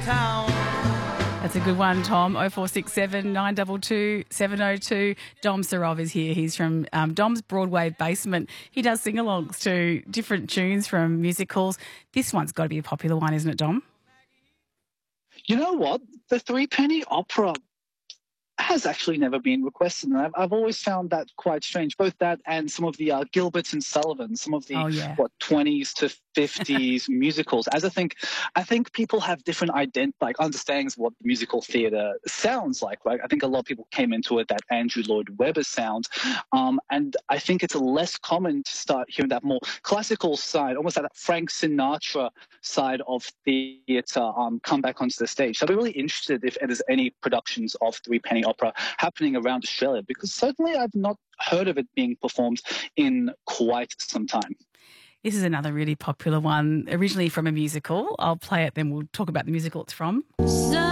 town. That's a good one, Tom. 0467 922 702. Dom Sarov is here. He's from Dom's Broadway Basement. He does sing-alongs to different tunes from musicals. This one's got to be a popular one, isn't it, Dom? You know what? The Threepenny Opera has actually never been requested, and I've always found that quite strange. Both that and some of the Gilberts and Sullivan, some of the 20s to 50s musicals. As I think people have different understandings of what musical theatre sounds like. Right? I think a lot of people came into it that Andrew Lloyd Webber sound, and I think it's less common to start hearing that more classical side, almost that Frank Sinatra side of theatre come back onto the stage. So I'd be really interested if there's any productions of Threepenny Opera happening around Australia, because certainly I've not heard of it being performed in quite some time. This is another really popular one, originally from a musical. I'll play it, then we'll talk about the musical it's from.